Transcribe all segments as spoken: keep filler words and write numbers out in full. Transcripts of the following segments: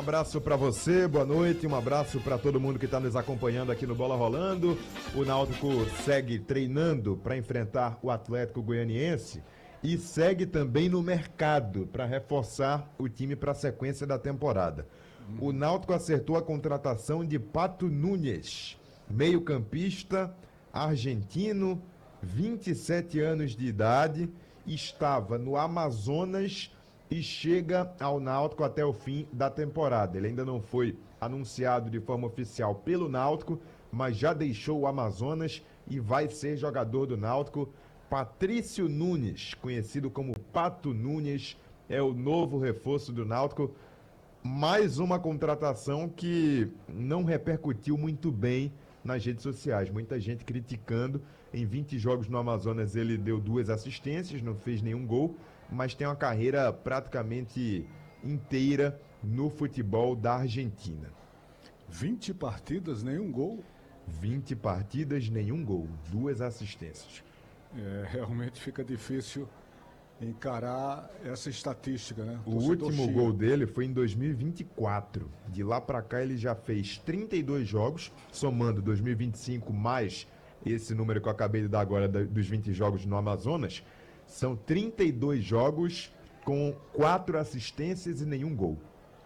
abraço para você, boa noite, um abraço para todo mundo que está nos acompanhando aqui no Bola Rolando. O Náutico segue treinando para enfrentar o Atlético Goianiense e segue também no mercado para reforçar o time para a sequência da temporada. O Náutico acertou a contratação de Pato Nunes, meio-campista, argentino, vinte e sete anos de idade, estava no Amazonas e chega ao Náutico até o fim da temporada. Ele ainda não foi anunciado de forma oficial pelo Náutico, mas já deixou o Amazonas e vai ser jogador do Náutico. Patrício Nunes, conhecido como Pato Nunes, é o novo reforço do Náutico. Mais uma contratação que não repercutiu muito bem nas redes sociais. Muita gente criticando. Em vinte jogos no Amazonas ele deu duas assistências, não fez nenhum gol, mas tem uma carreira praticamente inteira no futebol da Argentina. vinte partidas, nenhum gol? vinte partidas, nenhum gol, duas assistências. É, realmente fica difícil encarar essa estatística, né? O último gol dele foi em dois mil e vinte e quatro. De lá para cá ele já fez trinta e dois jogos, somando dois mil e vinte e cinco mais esse número que eu acabei de dar agora dos vinte jogos no Amazonas. São trinta e dois jogos com quatro assistências e nenhum gol.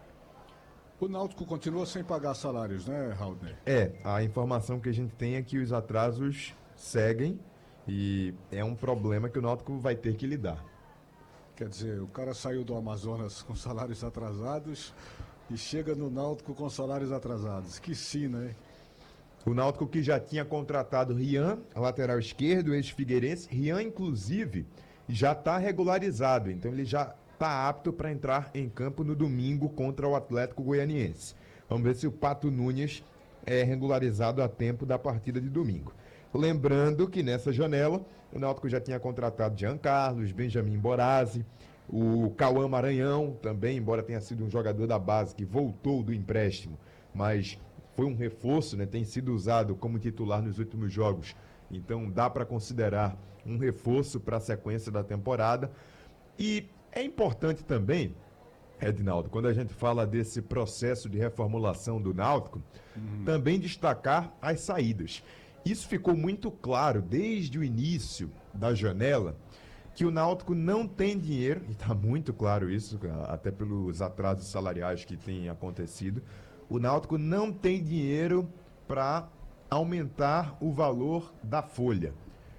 O Náutico continua sem pagar salários, né, Haldner? É, a informação que a gente tem é que os atrasos seguem e é um problema que o Náutico vai ter que lidar. Quer dizer, o cara saiu do Amazonas com salários atrasados e chega no Náutico com salários atrasados. Que sina, hein? O Náutico que já tinha contratado Rian, lateral esquerdo, ex-figueirense. Rian, inclusive, já está regularizado, então ele já está apto para entrar em campo no domingo contra o Atlético Goianiense. Vamos ver se o Pato Nunes é regularizado a tempo da partida de domingo. Lembrando que nessa janela, o Náutico já tinha contratado Jean Carlos, Benjamin Borazzi, o Cauã Maranhão também, embora tenha sido um jogador da base que voltou do empréstimo, mas foi um reforço, né? Tem sido usado como titular nos últimos jogos, então dá para considerar um reforço para a sequência da temporada. E é importante também, Edinaldo, quando a gente fala desse processo de reformulação do Náutico, uhum. também destacar as saídas. Isso ficou muito claro desde o início da janela, que o Náutico não tem dinheiro, e está muito claro isso, até pelos atrasos salariais que têm acontecido, o Náutico não tem dinheiro para aumentar o valor da folha.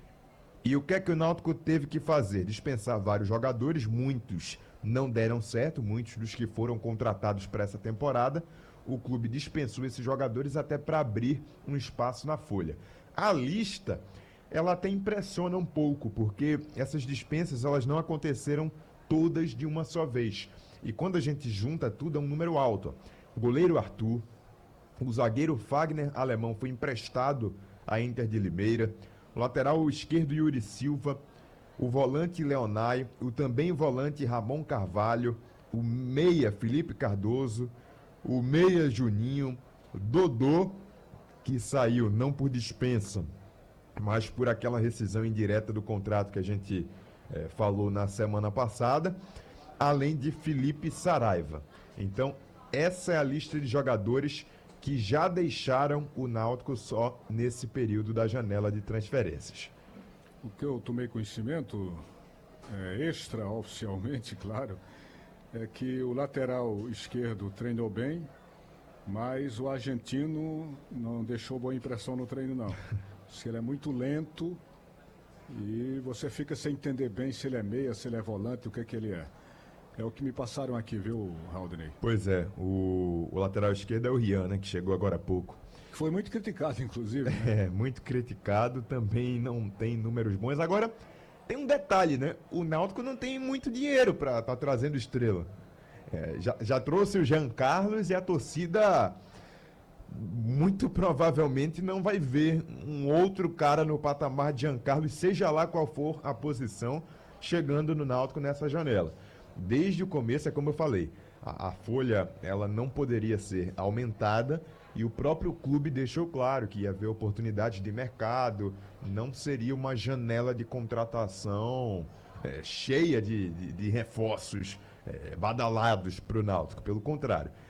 E o que é que o Náutico teve que fazer? Dispensar vários jogadores, muitos não deram certo, muitos dos que foram contratados para essa temporada. O clube dispensou esses jogadores até para abrir um espaço na folha. A lista, ela até impressiona um pouco, porque essas dispensas elas não aconteceram todas de uma só vez. E quando a gente junta tudo, é um número alto. O goleiro Arthur, o zagueiro Fagner Alemão foi emprestado à Inter de Limeira, o lateral esquerdo Yuri Silva, o volante Leonai, o também volante Ramon Carvalho, o meia Felipe Cardoso, o meia Juninho, Dodô, que saiu não por dispensa, mas por aquela rescisão indireta do contrato que a gente é, falou na semana passada, além de Felipe Saraiva. Então, essa é a lista de jogadores que já deixaram o Náutico só nesse período da janela de transferências. O que eu tomei conhecimento, é, extraoficialmente, claro, é que o lateral esquerdo treinou bem, mas o argentino não deixou boa impressão no treino, não. Se ele é muito lento e você fica sem entender bem se ele é meia, se ele é volante, o que é que ele é. É o que me passaram aqui, viu, Haldney? Pois é, o, o lateral esquerdo é o Rian, né, que chegou agora há pouco. Foi muito criticado, inclusive. Né? É, muito criticado, também não tem números bons. Agora, tem um detalhe, né? O Náutico não tem muito dinheiro para estar tá trazendo estrela. É, já, já trouxe o Jean Carlos e a torcida muito provavelmente não vai ver um outro cara no patamar de Jean Carlos, seja lá qual for a posição, chegando no Náutico nessa janela. Desde o começo, é como eu falei, a, a folha ela não poderia ser aumentada e o próprio clube deixou claro que ia haver oportunidades de mercado, não seria uma janela de contratação é, cheia de, de, de reforços é, badalados para o Náutico, pelo contrário.